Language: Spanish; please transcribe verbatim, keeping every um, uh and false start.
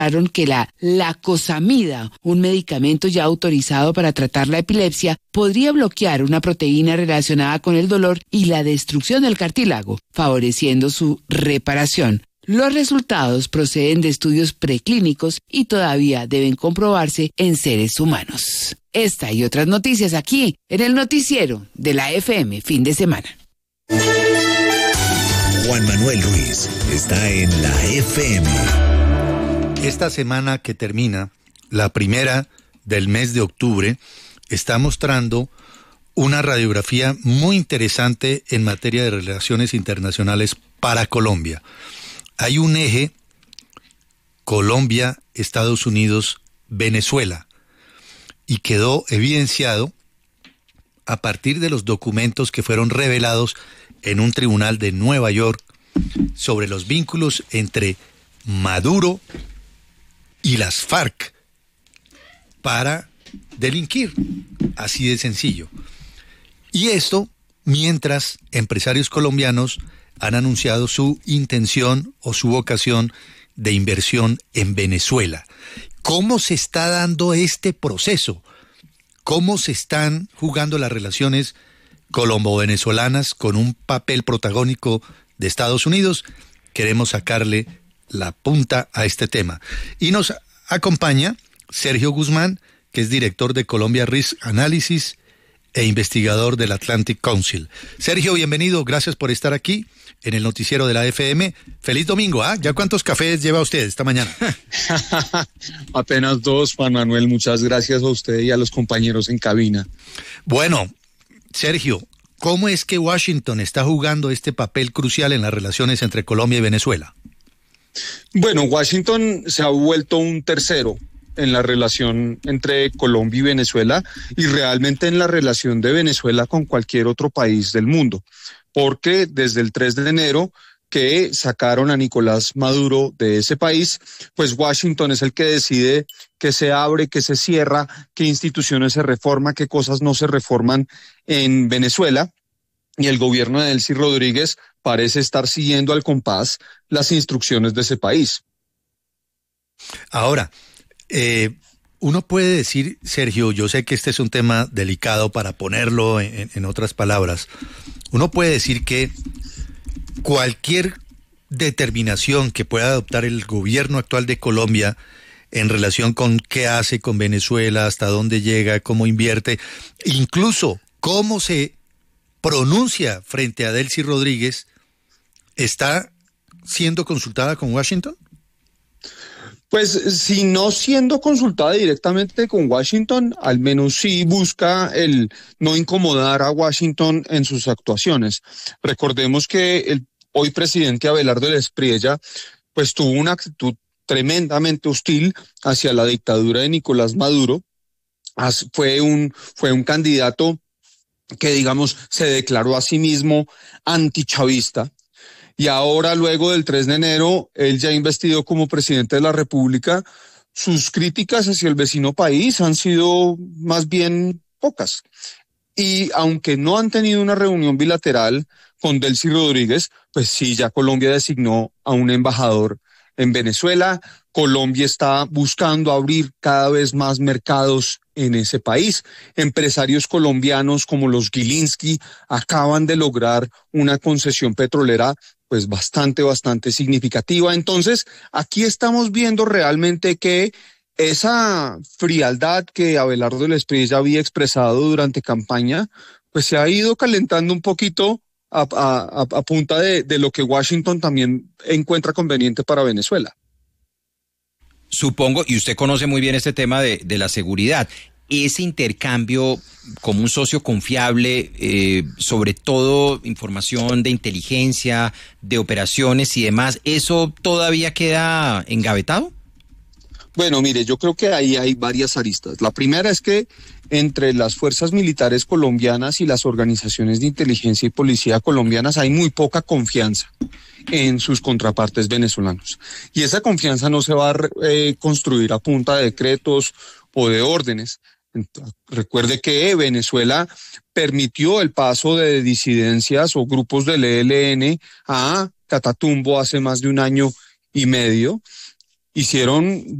que la lacosamida, un medicamento ya autorizado para tratar la epilepsia, podría bloquear una proteína relacionada con el dolor y la destrucción del cartílago, favoreciendo su reparación. Los resultados proceden de estudios preclínicos y todavía deben comprobarse en seres humanos. Esta y otras noticias aquí, en el noticiero de la F M Fin de Semana. Juan Manuel Ruiz está en la F M. Esta semana que termina, la primera del mes de octubre, está mostrando una radiografía muy interesante en materia de relaciones internacionales para Colombia. Hay un eje Colombia, Estados Unidos, Venezuela, y quedó evidenciado a partir de los documentos que fueron revelados en un tribunal de Nueva York sobre los vínculos entre Maduro y las FARC para delinquir, así de sencillo. Y esto mientras empresarios colombianos han anunciado su intención o su vocación de inversión en Venezuela. ¿Cómo se está dando este proceso? ¿Cómo se están jugando las relaciones colombo-venezolanas con un papel protagónico de Estados Unidos? Queremos sacarle la punta a este tema. Y nos acompaña Sergio Guzmán, que es director de Colombia Risk Analysis e investigador del Atlantic Council. Sergio, bienvenido, gracias por estar aquí en el noticiero de la F M. Feliz domingo, ¿ah? ¿Ya cuántos cafés lleva usted esta mañana? Apenas dos, Juan Manuel, muchas gracias a usted y a los compañeros en cabina. Bueno, Sergio, ¿cómo es que Washington está jugando este papel crucial en las relaciones entre Colombia y Venezuela? Bueno, Washington se ha vuelto un tercero en la relación entre Colombia y Venezuela y realmente en la relación de Venezuela con cualquier otro país del mundo, porque desde el tres de enero que sacaron a Nicolás Maduro de ese país, pues Washington es el que decide qué se abre, qué se cierra, qué instituciones se reforman, qué cosas no se reforman en Venezuela. Y el gobierno de Delcy Rodríguez parece estar siguiendo al compás las instrucciones de ese país. Ahora, eh, uno puede decir, Sergio, yo sé que este es un tema delicado para ponerlo en, en otras palabras, uno puede decir que cualquier determinación que pueda adoptar el gobierno actual de Colombia en relación con qué hace con Venezuela, hasta dónde llega, cómo invierte, incluso cómo se pronuncia frente a Delcy Rodríguez, ¿está siendo consultada con Washington? Pues si no siendo consultada directamente con Washington, al menos sí busca el no incomodar a Washington en sus actuaciones. Recordemos que el hoy presidente Abelardo Espriella pues tuvo una actitud tremendamente hostil hacia la dictadura de Nicolás Maduro. Fue un, fue un candidato que, digamos, se declaró a sí mismo antichavista. Y ahora, luego del tres de enero, él ya investido como presidente de la República, sus críticas hacia el vecino país han sido más bien pocas. Y aunque no han tenido una reunión bilateral con Delcy Rodríguez, pues sí, ya Colombia designó a un embajador en Venezuela. Colombia está buscando abrir cada vez más mercados en ese país. Empresarios colombianos como los Gilinski acaban de lograr una concesión petrolera pues bastante, bastante significativa. Entonces, aquí estamos viendo realmente que esa frialdad que Abelardo Espriella había expresado durante campaña, pues se ha ido calentando un poquito a, a, a punta de, de lo que Washington también encuentra conveniente para Venezuela. Supongo, y usted conoce muy bien este tema de, de la seguridad, ese intercambio como un socio confiable, eh, sobre todo información de inteligencia, de operaciones y demás, ¿eso todavía queda engavetado? Bueno, mire, yo creo que ahí hay varias aristas. La primera es que entre las fuerzas militares colombianas y las organizaciones de inteligencia y policía colombianas hay muy poca confianza en sus contrapartes venezolanos. Y esa confianza no se va a eh, construir a punta de decretos o de órdenes. Entonces, recuerde que Venezuela permitió el paso de disidencias o grupos del E L N a Catatumbo hace más de un año y medio. hicieron